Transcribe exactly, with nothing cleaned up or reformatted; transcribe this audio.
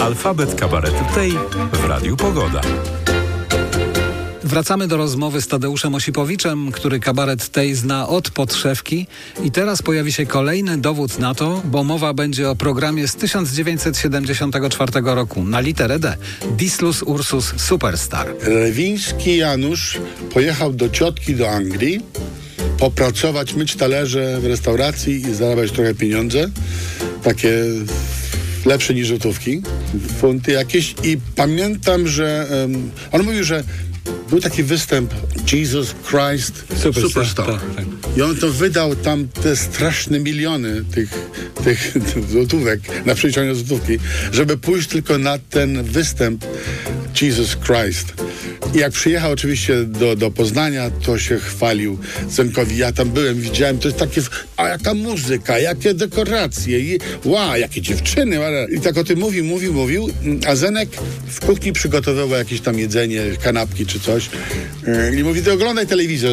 Alfabet kabaretu tej w Radiu Pogoda. Wracamy do rozmowy z Tadeuszem Osipowiczem, który kabaret tej zna od podszewki i teraz pojawi się kolejny dowód na to, bo mowa będzie o programie z tysiąc dziewięćset siedemdziesiątego czwartego roku na literę D. Disclus Ursus Superstar. Rewiński Janusz pojechał do ciotki do Anglii, popracować, myć talerze w restauracji i zarabiać trochę pieniądze, takie lepsze niż złotówki, funty jakieś, i pamiętam, że um, on mówił, że był taki występ Jesus Christ Superstar. Superstar. Tak, tak. I on to wydał tam te straszne miliony tych, tych, tych złotówek na przeliczenie złotówki, żeby pójść tylko na ten występ Jesus Christ. I jak przyjechał oczywiście do, do Poznania, to się chwalił Zenkowi. Ja tam byłem, widziałem, to jest takie, a jaka muzyka, jakie dekoracje, i wow, jakie dziewczyny. I tak o tym mówił, mówił, mówił, a Zenek w kuchni przygotowywał jakieś tam jedzenie, kanapki czy coś. I mówi, ty oglądaj telewizor,